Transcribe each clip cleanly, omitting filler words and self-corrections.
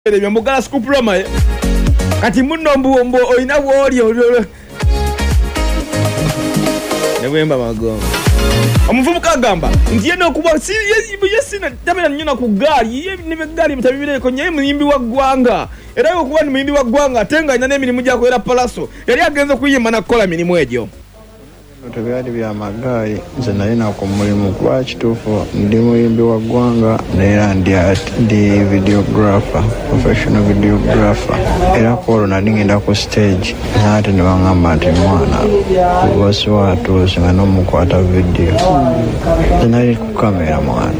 Mbugala scoop rama kati muno mbuombo oyina woli Nebwemba magongo Omuvubuka agamba nti yena okuba si yesina tabera nyina ku gali ye nibe gali mutabibire ko nyaye muyimbi wa gwanga era okuba ni muyimbi wa gwanga atenga ina n'emirimu gya kwera palaso yali agenze kuyima na kola mirimu egyo Tebali bya magayi nze naye nako mulimu kwa kituufu ndi muyimbi wa gwanga naye ndi videographer, professional videographer era kolo nali ngenda ku stage naate ne bangamba nti mwana bosi watuuse nga n'omukwata video nali ku kamera mwana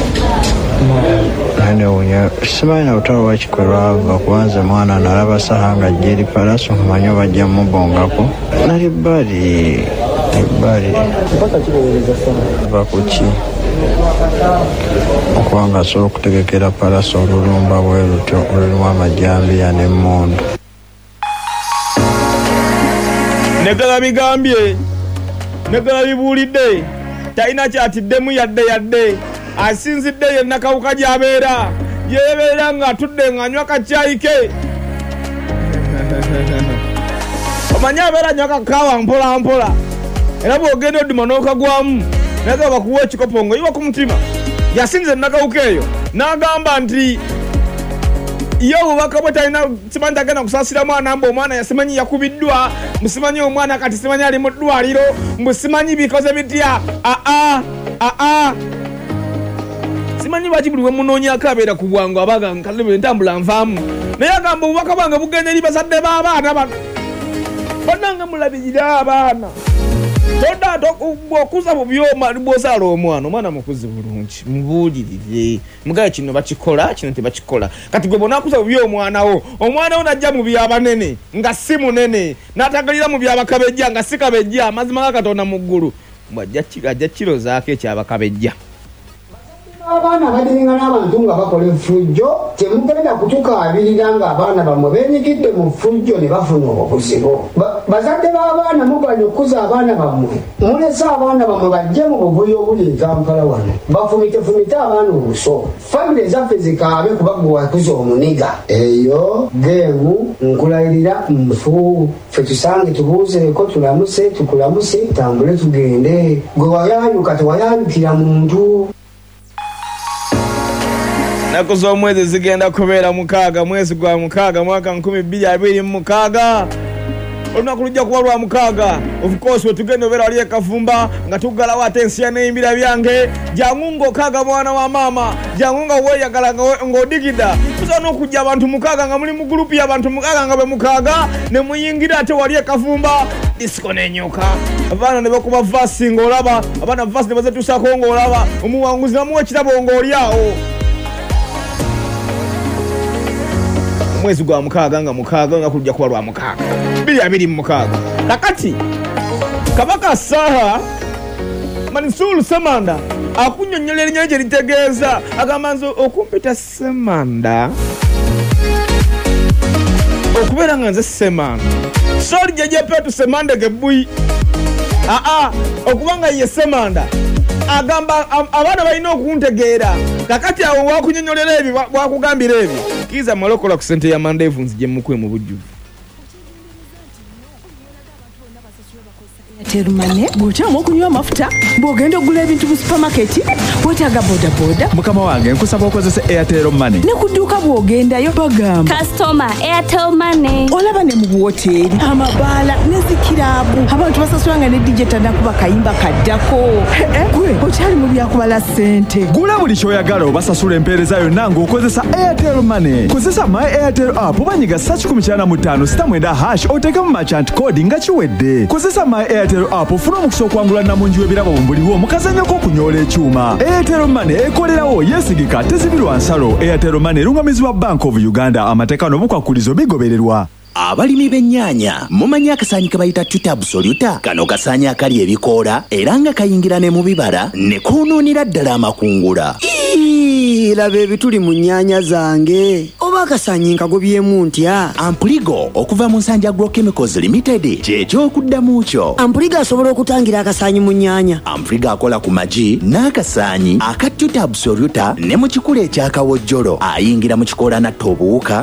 Nane simanyi na utalo wachikwelava kuanza mwana nalaba sahanga jeri palaso manyo bajja mubongako nali bali mpaka kibowereza sana bakuchi okwanga solo kutegekera palaso olulumba bwerutyo olulwa amajambi ya n'emmondo negala bigambye negala bibulidde talina kyatiddemu yadde asinzidde yenna kawuka gy'abeera yeebeera ng'atudde ng'anywa kacayi ke omanyi abeera anywa kakaawa mpola era bw'ogenda odduma n'okagwamu naye bakuwa ekikopo ng'oyiwa ku mutima yasinze nakawuka eyo n'agamba nti ye obubaka bwe talina simanyi tagenda kusaasira mwana mbu omwana yasimanyi yakubiddwa musimanyi omwana kati simanyi ali mu ddwaliro mbu simanyi bikoze bitya simanyi lwaki buli we munoonyako abeera ku bwangu abaga nkalebe entambula nvaamu naye agamba obubaka bwange bugenda eri bazadde b'abaana bano bannanga mulabirira abaana todato okuza mu byoma bw'ozaala omwana mukuzi bulungi mubuulirire mugaye kino bakikola kino tebakikola kati gwe bonakuza mu by'omwana wo najja mu byabanene nga si munene n'atagalira mu byabakabejja nga si kabejja amazima ga Katonda mu ggulu ajja kiro zaako ekyabakabejja Abaana badiringa n'abantu nga bakola effujjo temugenda kutukaabirira ng'abaana bamwe beenyigidde mu ffujjo ne bafuna obuzibu bazadde b'abaana muganya okukuza abaana bammwe mulese abaana bamwe bajje mu buvuyo obuli e Kampala wano bafumitefumite abaana obuso famire zaffe zikaabe kuba gwe wakuza omuniga eyo geemu nkulayirira nfu ffe tusange tubuuzeeko tulamuse tukulamuse tambule tugende gwe wayayuka tewayayukira muntu Naku z'omwezi zigenda kubeera 6 mwezi gwa 6 mwaka 2026 olunaku lujja kuba lwa 6 of course wetugenda obeera wali ekavumba nga tuggalawo ate ensiya n'eyimbira byange jangu ng'okaaga mwana wa maama jangu nga weeyagala ng'odigida tusobola n'okujja abantu 6 nga muli mu gurupu y'abantu 6 nga be 6 ne muyingira ate wali ekavumba disco n'enyoka abaana ne bakuba vaasi ng'olaba abaana vaasi ne bazetuusako ng'olaba omuwanguzi namuwa ekirabo ng'oli awo mwezi gwa 6 nga 6 nga kujja kuba lwa 6 2026 nakati kabaka Saha Mansur Semanda akunyonyola erinnya lye litegeeza agamba nze okumpita Semanda okubeera nga nze Semanda sori jeje petu Semanda gebui okubanga ye Semanda agamba abaana balina okuntegeera kakati awo wakunyonyolera ebyo wakugambira ebyo kiza malokola ku sente ya Mandevu nzije mukwe mu bujju Terumane bw'otama okunywa amafuta bw'ogenda ogula ebintu mu supermarket wetaaga bodaboda mukama wange nkusaba okozesa Airtel Money ne ku dduuka bw'ogendayo bagamba customer Airtel Money olaba ne mu buwoteeri amabaala ne zikiraabu abantu basasula nga ne DJ tanakuba kayimba kaddako gwe okyali mu byakubala ssente gula buli ky'oyagala obasasula empeereza yonna ng'okozesa Airtel Money kozesa My Airtel app obanyiga *95*7 oteekemu merchant code nga kiwedde kozesa My Airtel app ofuna omukisa okwangula namungi w'ebirabo mu buliwo mu kazanyo k'okunyoola ekyuma Airtel Money ekolerawo yeesigika tezibirwa nsalo Airtel Money erungamizibwa Bank of Uganda amateeka n'obukwakulizo bigobererwa abalimi b'ennyaanya mumanyi akasaanyi ke bayita Twitter Absoluta kano kasaanyi akali ebikoola era nga kayingira ne mu bibala ne koonoonera ddala amakungula laba ebituli mu nnyaanya zange bw'oba akasaanyi nkagobyemu ntya? Ampuligo okuva mu Nsanja Agrochemicals Limited ky'ekyokuddamu kyo. Ampuligo asobola okutangira akasaanyi mu nnyaanya. Ampuligo akola ku magi n'akasaanyi aka Tuta Absoluta ne mu kikula ekyakawojjolo ayingira mu kikoola natta obuwuka